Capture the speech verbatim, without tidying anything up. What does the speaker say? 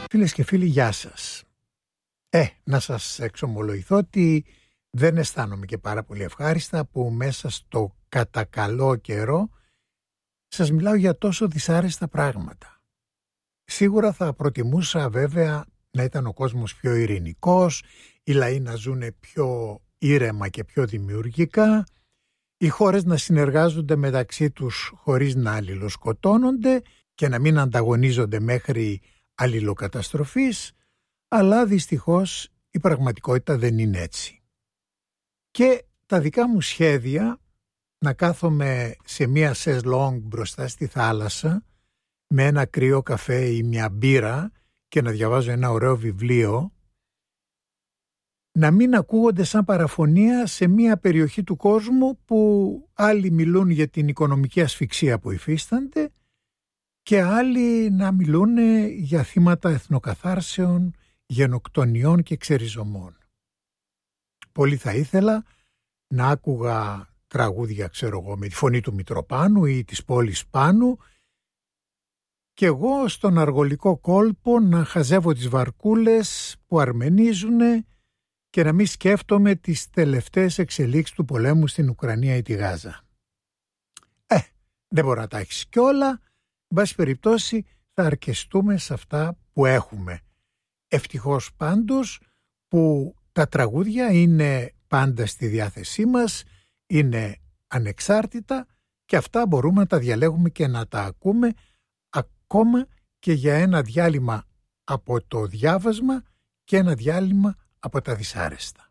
Φίλες και φίλοι, γεια σας. Ε, να σας εξομολογηθώ ότι δεν αισθάνομαι και πάρα πολύ ευχάριστα που μέσα στο κατά καλό καιρό σας μιλάω για τόσο δυσάρεστα πράγματα. Σίγουρα θα προτιμούσα βέβαια να ήταν ο κόσμος πιο ειρηνικός, οι λαοί να ζουν πιο ήρεμα και πιο δημιουργικά, οι χώρες να συνεργάζονται μεταξύ τους χωρίς να αλληλοσκοτώνονται και να μην ανταγωνίζονται μέχρι αλληλοκαταστροφής, αλλά δυστυχώς η πραγματικότητα δεν είναι έτσι. Και τα δικά μου σχέδια να κάθομαι σε μία σεζλόνγκ μπροστά στη θάλασσα με ένα κρύο καφέ ή μια μπύρα και να διαβάζω ένα ωραίο βιβλίο, να μην ακούγονται σαν παραφωνία σε μία περιοχή του κόσμου που άλλοι μιλούν για την οικονομική ασφυξία που υφίστανται και άλλοι να μιλούν για θύματα εθνοκαθάρσεων, γενοκτονιών και ξεριζωμών. Πολύ θα ήθελα να άκουγα τραγούδια, ξέρω εγώ, με τη φωνή του Μητροπάνου ή της πόλης Πάνου και εγώ στον αργολικό κόλπο να χαζεύω τις βαρκούλες που αρμενίζουνε και να μην σκέφτομαι τις τελευταίες εξελίξεις του πολέμου στην Ουκρανία ή τη Γάζα. Ε, δεν μπορώ να τα έχεις κι όλα. Εν πάση περιπτώσει θα αρκεστούμε σε αυτά που έχουμε. Ευτυχώς πάντως που τα τραγούδια είναι πάντα στη διάθεσή μας, είναι ανεξάρτητα και αυτά μπορούμε να τα διαλέγουμε και να τα ακούμε ακόμα και για ένα διάλειμμα από το διάβασμα και ένα διάλειμμα από τα δυσάρεστα.